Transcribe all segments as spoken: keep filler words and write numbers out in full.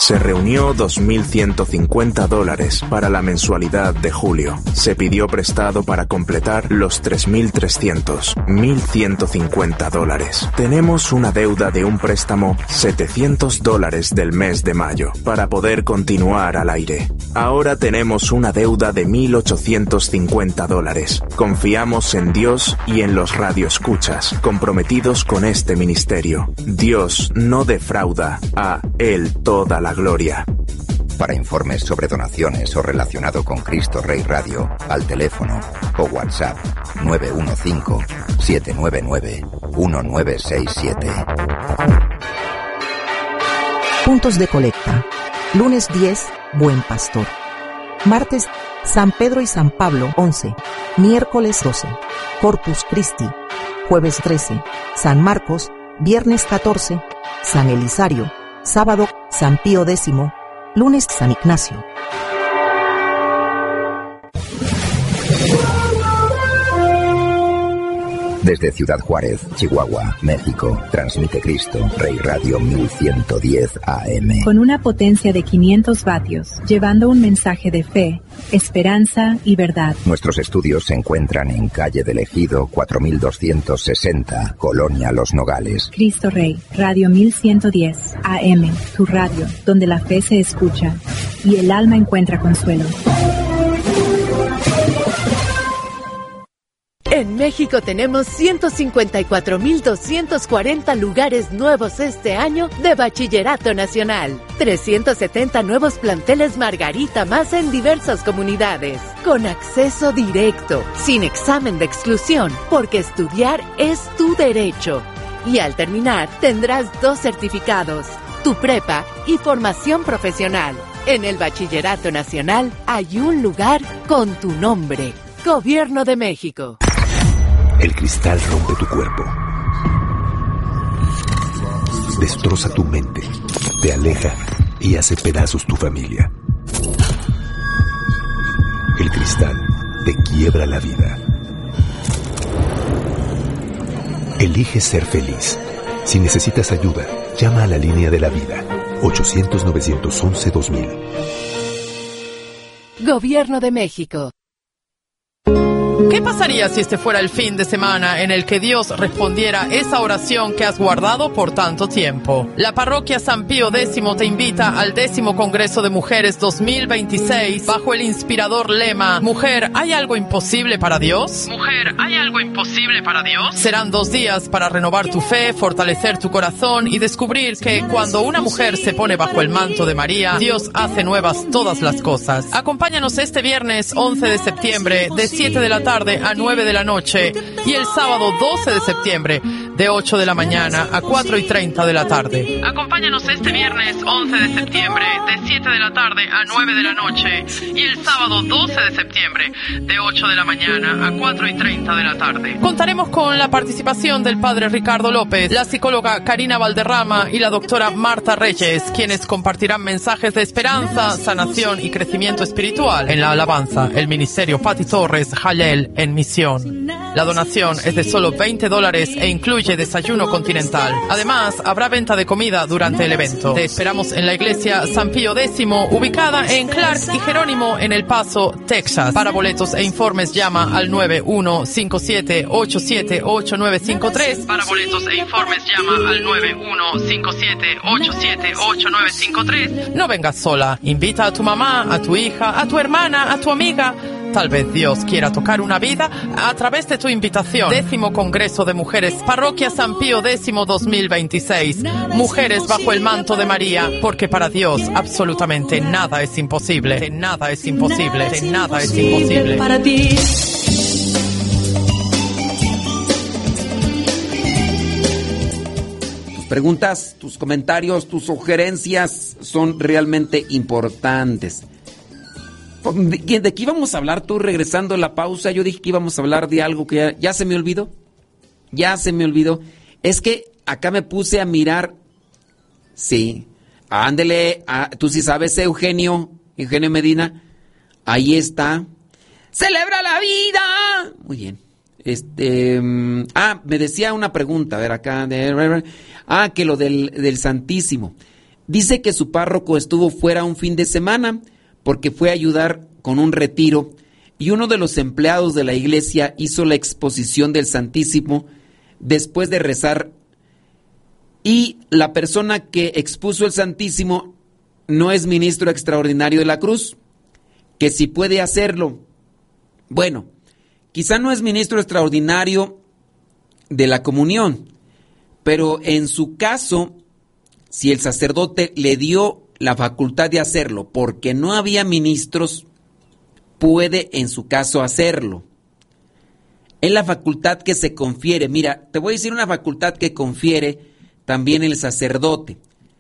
Se reunió dos mil ciento cincuenta dólares para la mensualidad de julio. Se pidió prestado para completar los tres mil trescientos, mil ciento cincuenta dólares. Tenemos una deuda de un préstamo setecientos dólares del mes de mayo para poder continuar al aire. Ahora tenemos una deuda de mil ochocientos cincuenta dólares. Confiamos en Dios y en los radioescuchas comprometidos con este ministerio. Dios no defrauda, a Él toda la gloria. Para informes sobre donaciones o relacionado con Cristo Rey Radio, al teléfono o WhatsApp nueve uno cinco, siete nueve nueve, uno nueve seis siete. Puntos de colecta. Lunes diez, Buen Pastor. Martes, San Pedro y San Pablo, once. Miércoles doce, Corpus Christi. Jueves trece, San Marcos. Viernes catorce, San Elisario. Sábado, San Pío X. Lunes, San Ignacio. Desde Ciudad Juárez, Chihuahua, México, transmite Cristo Rey Radio mil ciento diez A M. Con una potencia de quinientos vatios, llevando un mensaje de fe, esperanza y verdad. Nuestros estudios se encuentran en calle del Ejido cuatro mil doscientos sesenta, Colonia Los Nogales. Cristo Rey, Radio mil ciento diez A M, tu radio, donde la fe se escucha y el alma encuentra consuelo. En México tenemos ciento cincuenta y cuatro mil doscientos cuarenta lugares nuevos este año de Bachillerato Nacional. trescientos setenta nuevos planteles Margarita más en diversas comunidades. Con acceso directo, sin examen de exclusión, porque estudiar es tu derecho. Y al terminar, tendrás dos certificados, tu prepa y formación profesional. En el Bachillerato Nacional hay un lugar con tu nombre. Gobierno de México. El cristal rompe tu cuerpo, destroza tu mente, te aleja y hace pedazos tu familia. El cristal te quiebra la vida. Elige ser feliz. Si necesitas ayuda, llama a la línea de la vida, ochocientos, novecientos once, dos mil. Gobierno de México. ¿Qué pasaría si este fuera el fin de semana en el que Dios respondiera esa oración que has guardado por tanto tiempo? La parroquia San Pío X te invita al décimo Congreso de Mujeres dos mil veintiséis bajo el inspirador lema ¿Mujer, ¿hay algo imposible para Dios? Mujer, ¿hay algo imposible para Dios? Serán dos días para renovar tu fe, fortalecer tu corazón y descubrir que cuando una mujer se pone bajo el manto de María, Dios hace nuevas todas las cosas. Acompáñanos este viernes once de septiembre de siete de la tarde a nueve de la noche y el sábado doce de septiembre de ocho de la mañana a cuatro y treinta de la tarde. Acompáñanos este viernes once de septiembre de siete de la tarde a nueve de la noche y el sábado doce de septiembre de ocho de la mañana a cuatro y treinta de la tarde. Contaremos con la participación del padre Ricardo López, la psicóloga Karina Valderrama y la doctora Marta Reyes, quienes compartirán mensajes de esperanza, sanación y crecimiento espiritual. En la alabanza, el ministerio Pati Torres, Jalel en misión. La donación es de solo veinte dólares e incluye desayuno continental. Además, habrá venta de comida durante el evento. Te esperamos en la iglesia San Pío X, ubicada en Clark y Jerónimo en El Paso, Texas. Para boletos e informes llama al nueve uno cinco siete, ocho siete ocho nueve cinco tres. Para boletos e informes llama al nueve uno cinco siete, ocho siete ocho nueve cinco tres. No vengas sola. Invita a tu mamá, a tu hija, a tu hermana, a tu amiga. Tal vez Dios quiera tocar una vida a través de tu invitación. Décimo Congreso de Mujeres, Parroquia San Pío X dos mil veintiséis. Mujeres bajo el manto de María, porque para Dios absolutamente nada es imposible. Nada es imposible. Nada es imposible para ti. Tus preguntas, tus comentarios, tus sugerencias son realmente importantes. ¿De qué íbamos a hablar tú regresando a la pausa? Yo dije que íbamos a hablar de algo que ya, ya se me olvidó. Ya se me olvidó. Es que acá me puse a mirar. Sí. Ándele. A, tú sí sabes, Eugenio. Eugenio Medina. Ahí está. ¡Celebra la vida! Muy bien. Este. Um, ah, me decía una pregunta. A ver, acá. De, ah, que lo del, del Santísimo. Dice que su párroco estuvo fuera un fin de semana porque fue a ayudar con un retiro y uno de los empleados de la iglesia hizo la exposición del Santísimo después de rezar, y la persona que expuso el Santísimo no es ministro extraordinario de la cruz, que si puede hacerlo. Bueno, quizá no es ministro extraordinario de la comunión, pero en su caso, si el sacerdote le dio la facultad de hacerlo porque no había ministros, puede en su caso hacerlo. Es la facultad que se confiere. Mira, te voy a decir una facultad que confiere también el sacerdote.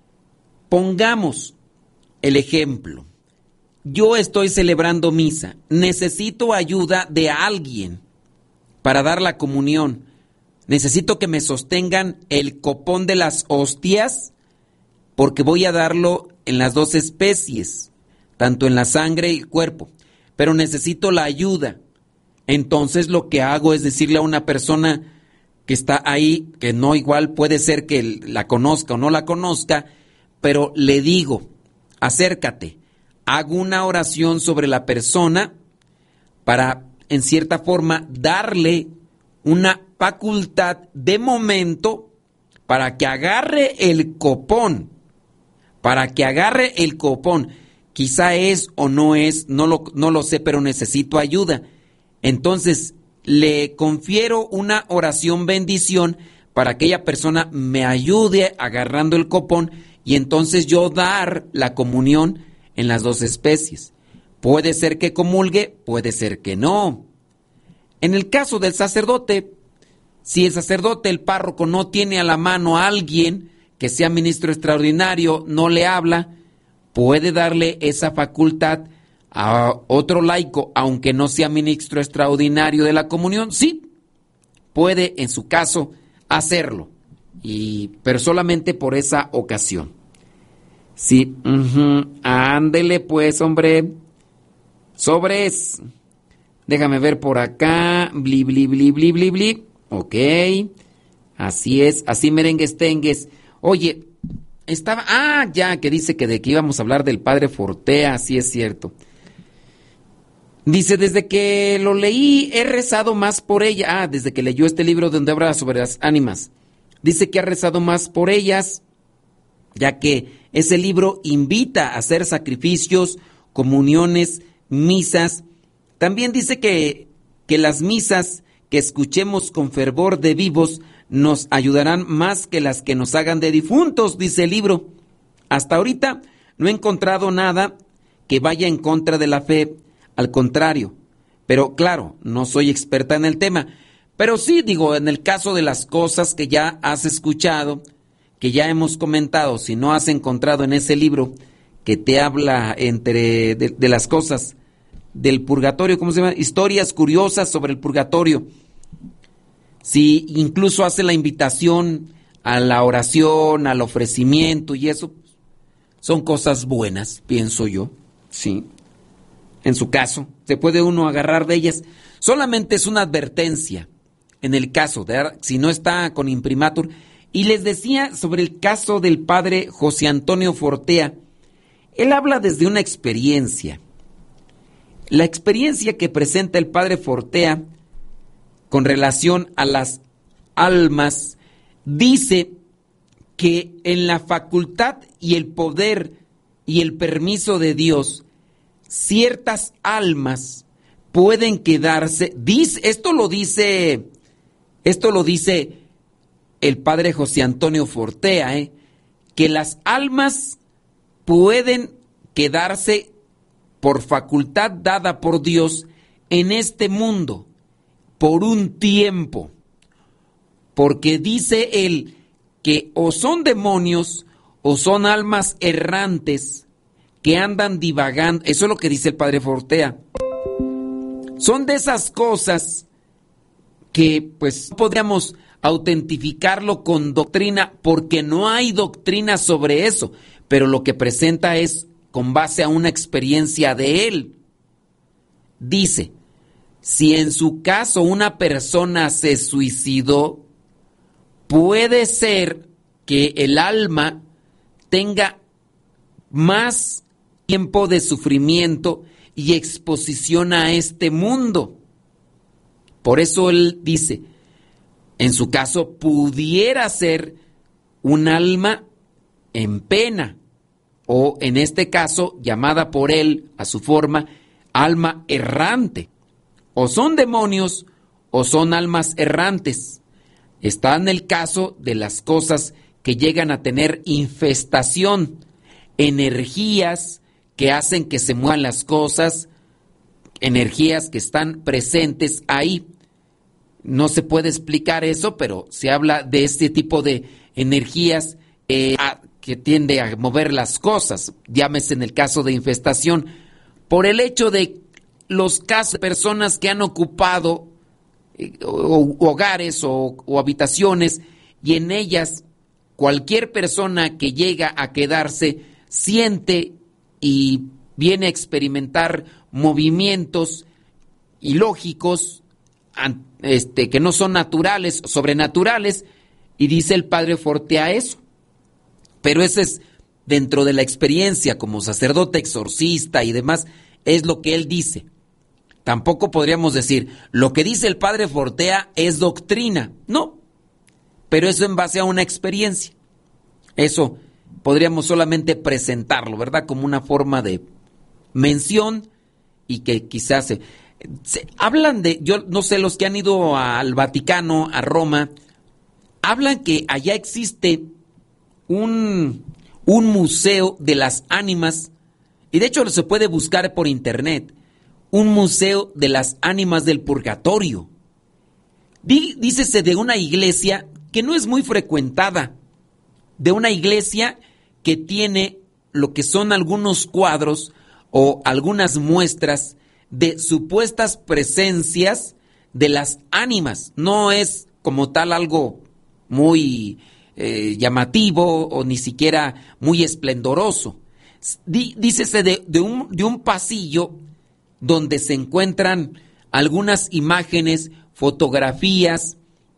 Pongamos el ejemplo. Yo estoy celebrando misa. Necesito ayuda de alguien para dar la comunión. Necesito que me sostengan el copón de las hostias porque voy a darlo en las dos especies, tanto en la sangre y el cuerpo. Pero necesito la ayuda. Entonces lo que hago es decirle a una persona que está ahí, que no igual puede ser que la conozca o no la conozca, pero le digo, acércate, hago una oración sobre la persona para, en cierta forma, darle una facultad de momento para que agarre el copón, para que agarre el copón. Quizá es o no es, no lo, no lo sé, pero necesito ayuda. Entonces, le confiero una oración bendición para que aquella persona me ayude agarrando el copón y entonces yo dar la comunión en las dos especies. Puede ser que comulgue, puede ser que no. En el caso del sacerdote, si el sacerdote, el párroco, no tiene a la mano a alguien que sea ministro extraordinario, no le habla, puede darle esa facultad a otro laico, aunque no sea ministro extraordinario de la comunión. Sí, puede en su caso hacerlo, y, pero solamente por esa ocasión. Sí, uh-huh. Ándele pues, hombre. Sobres. Déjame ver por acá. Bli, bli, bli, bli, bli, bli. Ok. Así es, así merengues tengues. Oye, estaba... Ah, ya, que dice que de que íbamos a hablar del padre Fortea, así es cierto. Dice, desde que lo leí, he rezado más por ella. Ah, desde que leyó este libro donde habla sobre las ánimas. Dice que ha rezado más por ellas, ya que ese libro invita a hacer sacrificios, comuniones, misas. También dice que, que las misas que escuchemos con fervor de vivos nos ayudarán más que las que nos hagan de difuntos, dice el libro. Hasta ahorita no he encontrado nada que vaya en contra de la fe. Al contrario, pero claro, no soy experta en el tema, pero sí digo, en el caso de las cosas que ya has escuchado, que ya hemos comentado, si no has encontrado en ese libro que te habla entre de, de las cosas del purgatorio, ¿cómo se llama? Historias curiosas sobre el purgatorio. Si incluso hace la invitación a la oración, al ofrecimiento y eso, son cosas buenas, pienso yo, sí. En su caso, se puede uno agarrar de ellas. Solamente es una advertencia en el caso, de, si no está con imprimatur. Y les decía sobre el caso del padre José Antonio Fortea. Él habla desde una experiencia. La experiencia que presenta el padre Fortea con relación a las almas, dice que en la facultad y el poder y el permiso de Dios, ciertas almas pueden quedarse, dice, esto lo dice, esto lo dice el padre José Antonio Fortea, ¿eh? que las almas pueden quedarse por facultad dada por Dios en este mundo por un tiempo, porque dice él que o son demonios o son almas errantes que andan divagando. Eso es lo que dice el padre Fortea. Son de esas cosas que pues podríamos autentificarlo con doctrina, porque no hay doctrina sobre eso, pero lo que presenta es con base a una experiencia de él. Dice, si en su caso una persona se suicidó, puede ser que el alma tenga más tiempo de sufrimiento y exposición a este mundo. Por eso él dice, en su caso, pudiera ser un alma en pena, o en este caso, llamada por él a su forma, alma errante. O son demonios o son almas errantes. Está en el caso de las cosas que llegan a tener infestación, energías que hacen que se muevan las cosas, energías que están presentes ahí. No se puede explicar eso, pero se habla de este tipo de energías eh, a, que tiende a mover las cosas, llámese en el caso de infestación, por el hecho de los casos de personas que han ocupado eh, o, hogares o, o habitaciones, y en ellas cualquier persona que llega a quedarse siente y viene a experimentar movimientos ilógicos, este, que no son naturales, sobrenaturales, y dice el padre Fortea eso. Pero ese es dentro de la experiencia como sacerdote, exorcista y demás, es lo que él dice. Tampoco podríamos decir, lo que dice el padre Fortea es doctrina. No, pero eso en base a una experiencia. Eso podríamos solamente presentarlo, ¿verdad? Como una forma de mención y que quizás se, se hablan de, yo no sé, los que han ido al Vaticano, a Roma, hablan que allá existe un, un museo de las ánimas, y de hecho se puede buscar por internet, un museo de las ánimas del purgatorio. Dí, dícese de una iglesia que no es muy frecuentada, de una iglesia que tiene lo que son algunos cuadros o algunas muestras de supuestas presencias de las ánimas. No es como tal algo muy eh, llamativo o ni siquiera muy esplendoroso. Dí, dícese de, de, un, de un pasillo donde se encuentran algunas imágenes, fotografías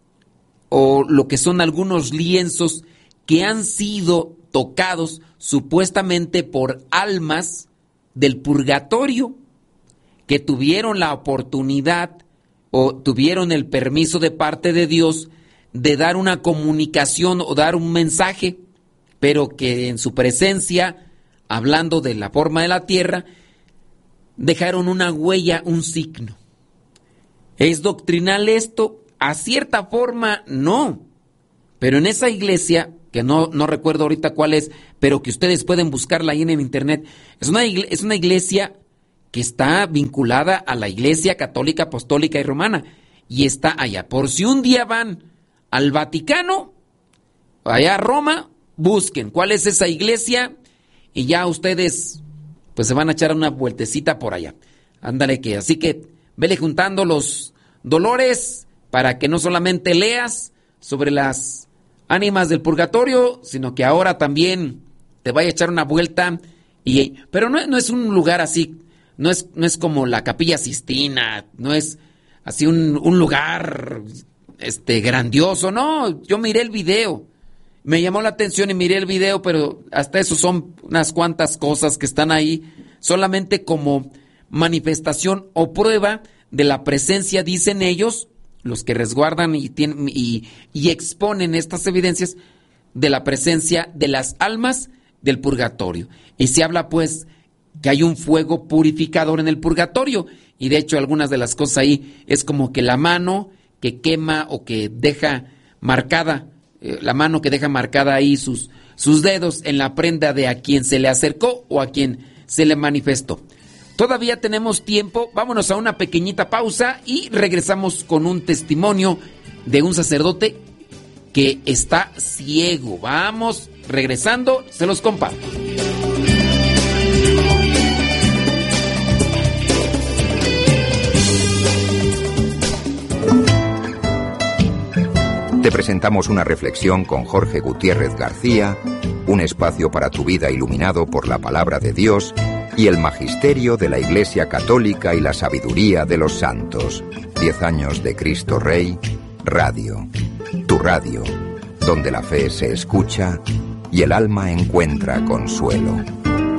o lo que son algunos lienzos que han sido tocados supuestamente por almas del purgatorio que tuvieron la oportunidad o tuvieron el permiso de parte de Dios de dar una comunicación o dar un mensaje, pero que en su presencia, hablando de la forma de la tierra, dejaron una huella, un signo. ¿Es doctrinal esto? A cierta forma, no. Pero en esa iglesia, que no, no recuerdo ahorita cuál es, pero que ustedes pueden buscarla ahí en el internet, es una, igle- es una iglesia que está vinculada a la Iglesia Católica, Apostólica y Romana, y está allá. Por si un día van al Vaticano, allá a Roma, busquen cuál es esa iglesia, y ya ustedes pues se van a echar una vueltecita por allá. Ándale que, así que vele juntando los dolores para que no solamente leas sobre las ánimas del purgatorio, sino que ahora también te vaya a echar una vuelta. Y, pero no, no es un lugar así, no es, no es como la Capilla Sistina, no es así un, un lugar este, grandioso, no. Yo miré el video, me llamó la atención y miré el video, pero hasta eso son unas cuantas cosas que están ahí, solamente como manifestación o prueba de la presencia, dicen ellos, los que resguardan y, tienen, y, y exponen estas evidencias de la presencia de las almas del purgatorio. Y se habla pues que hay un fuego purificador en el purgatorio, y de hecho algunas de las cosas ahí es como que la mano que quema o que deja marcada, eh, la mano que deja marcada ahí sus, sus dedos en la prenda de a quien se le acercó o a quien se le manifestó. Todavía tenemos tiempo, vámonos a una pequeñita pausa y regresamos con un testimonio de un sacerdote que está ciego. Vamos, regresando, se los comparto. Te presentamos una reflexión con Jorge Gutiérrez García, un espacio para tu vida iluminado por la palabra de Dios y el magisterio de la Iglesia Católica y la sabiduría de los santos. Diez años de Cristo Rey, Radio. Tu radio, donde la fe se escucha y el alma encuentra consuelo.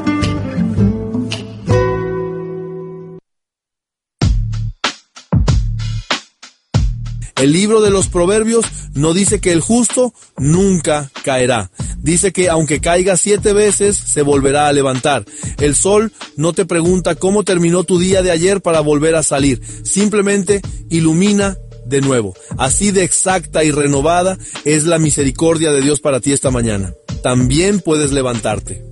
El libro de los Proverbios no dice que el justo nunca caerá. Dice que aunque caiga siete veces, se volverá a levantar. El sol no te pregunta cómo terminó tu día de ayer para volver a salir. Simplemente ilumina de nuevo. Así de exacta y renovada es la misericordia de Dios para ti esta mañana. También puedes levantarte.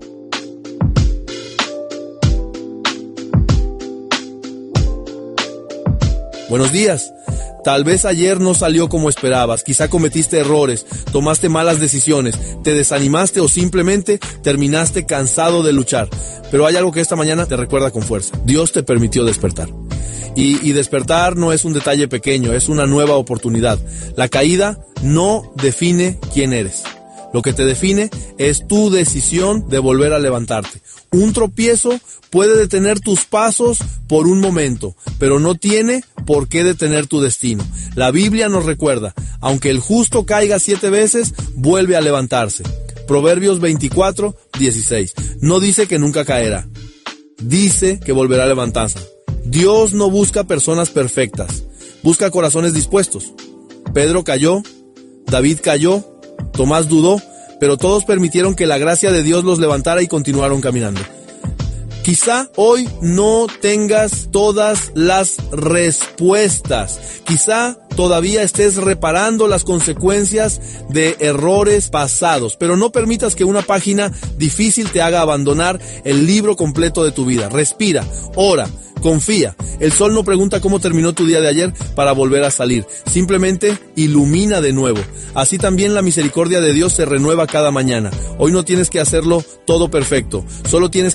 Buenos días. Tal vez ayer no salió como esperabas, quizá cometiste errores, tomaste malas decisiones, te desanimaste o simplemente terminaste cansado de luchar. Pero hay algo que esta mañana te recuerda con fuerza. Dios te permitió despertar. Y, y despertar no es un detalle pequeño, es una nueva oportunidad. La caída no define quién eres. Lo que te define es tu decisión de volver a levantarte. Un tropiezo puede detener tus pasos por un momento, pero no tiene por qué detener tu destino. La Biblia nos recuerda, aunque el justo caiga siete veces, vuelve a levantarse. Proverbios veinticuatro, dieciséis. No dice que nunca caerá. Dice que volverá a levantarse. Dios no busca personas perfectas, busca corazones dispuestos. Pedro cayó, David cayó, Tomás dudó, pero todos permitieron que la gracia de Dios los levantara y continuaron caminando. Quizá hoy no tengas todas las respuestas. Quizá todavía estés reparando las consecuencias de errores pasados, pero no permitas que una página difícil te haga abandonar el libro completo de tu vida. Respira, ora, confía. El sol no pregunta cómo terminó tu día de ayer para volver a salir. Simplemente ilumina de nuevo. Así también la misericordia de Dios se renueva cada mañana. Hoy no tienes que hacerlo todo perfecto. Solo tienes que